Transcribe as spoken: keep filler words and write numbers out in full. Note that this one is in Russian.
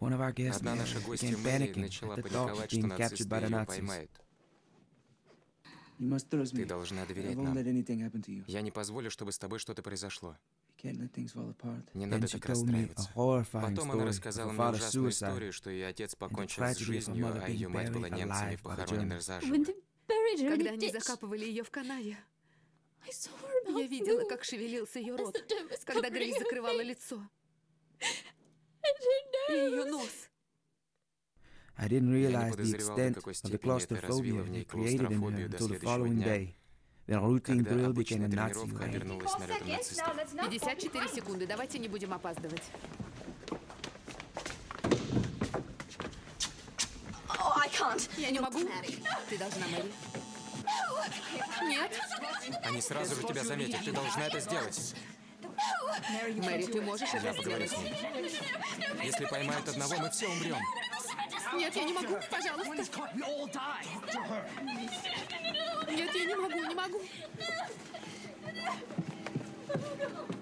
Одна наша гостья Мэри начала паниковать, что нацисты ее поймают. Ты должна доверять нам. Я не позволю, чтобы с тобой что-то произошло. Не надо так расстраиваться. Потом она рассказала мне ужасную историю, что ее отец покончил с жизнью, а ее мать была немцами похоронена заживо. Когда они закапывали ее в канаве, я видела, как шевелился ее рот, когда Грейс закрывала лицо. И ее нос. Я не подозревал, до какой степени это развило в ней клаустрофобию до следующего дня, когда обычная тренировка обернулась налетом нацистов. пятьдесят четыре секунды, давайте не будем опаздывать. Я не могу. Ты должна, Мэри. Нет. Они сразу же тебя заметят, ты должна это сделать. Мэри, ты можешь это Я поговорю с ней. Если поймают одного, мы все умрем. Нет, я не могу, пожалуйста. Нет, я не могу, не могу.